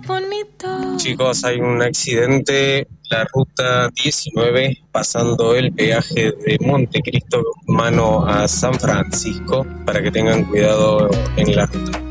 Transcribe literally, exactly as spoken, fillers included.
bonito. Chicos, hay un accidente, la ruta diecinueve, pasando el peaje de Montecristo, mano a San Francisco, para que tengan cuidado en la ruta.